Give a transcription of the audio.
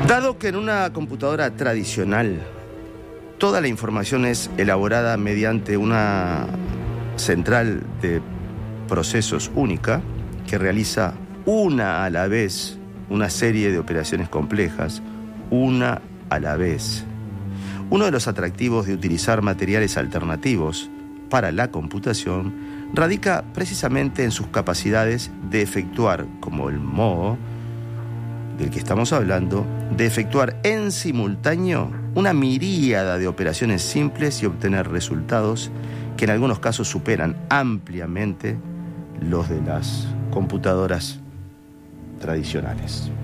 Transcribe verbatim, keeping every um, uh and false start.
Dado que en una computadora tradicional toda la información es elaborada mediante una central de procesos única que realiza una a la vez una serie de operaciones complejas, una a la vez. Uno de los atractivos de utilizar materiales alternativos para la computación radica precisamente en sus capacidades de efectuar, como el modo del que estamos hablando, de efectuar en simultáneo una miríada de operaciones simples y obtener resultados que en algunos casos superan ampliamente los de las computadoras tradicionales.